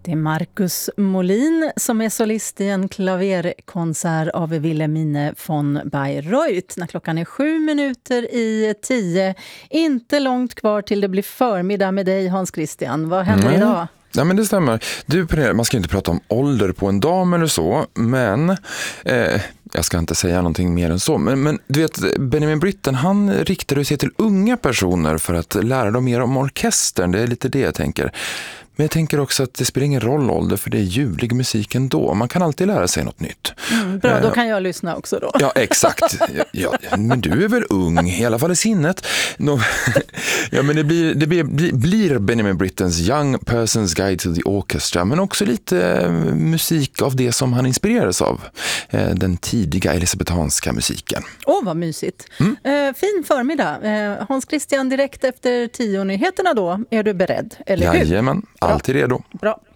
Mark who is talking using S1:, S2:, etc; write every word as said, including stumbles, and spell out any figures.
S1: Det är Marcus Molin som är solist i en klaverkonsert av Wilhelmine von Bayreuth. När klockan är sju minuter i tio. Inte långt kvar till det blir förmiddag med dig, Hans Christian. Vad händer mm. idag?
S2: Ja, men det stämmer. Du, man ska inte prata om ålder på en dam eller så, men eh, jag ska inte säga någonting mer än så. Men, men du vet, Benjamin Britten, han riktade sig till unga personer för att lära dem mer om orkestern. Det är lite det jag tänker. Men jag tänker också att det spelar ingen roll ålder, för det är ljuvlig musik ändå. Man kan alltid lära sig något nytt.
S1: Mm, bra, då kan jag lyssna också då.
S2: Ja, exakt. Ja, men du är väl ung, i alla fall i sinnet. No, ja, men det blir, det blir, blir Benjamin Brittens Young Person's Guide to the Orchestra, men också lite musik av det som han inspirerades av. Den tidiga elisabetanska musiken.
S1: Åh, oh, vad mysigt. Mm. Eh, fin förmiddag. Eh, Hans Christian, direkt efter tio nyheterna då, är du beredd? Eller hur?
S2: Jajamän, alltid redo.
S1: Bra.